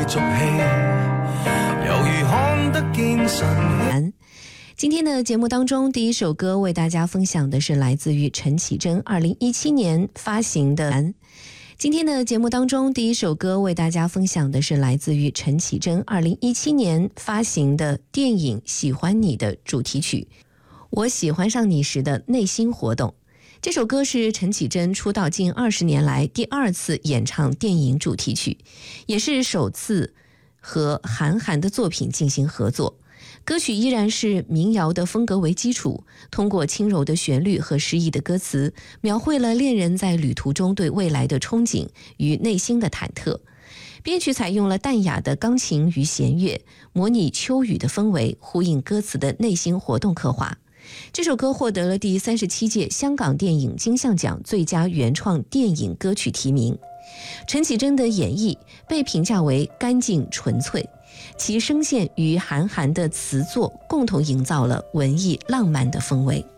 俗氣，猶如看得見神。 今天的节目当中，第一首歌为大家分享的是来自于陈绮贞2017年发行的。今天的节目当中，第一首歌为大家分享的是来自于陈绮贞2017年发行的电影《喜欢你》的主题曲《我喜欢上你时的内心活动》。这首歌是陈绮贞出道近20年来第2次演唱电影主题曲，也是首次和韩寒的作品进行合作。歌曲依然是民谣的风格为基础，通过轻柔的旋律和诗意的歌词，描绘了恋人在旅途中对未来的憧憬与内心的忐忑。编曲采用了淡雅的钢琴与弦乐，模拟秋雨的氛围，呼应歌词的内心活动刻画。这首歌获得了第37届香港电影金像奖最佳原创电影歌曲提名。陈绮贞的演绎被评价为干净纯粹，其声线与韩寒的词作共同营造了文艺浪漫的氛围。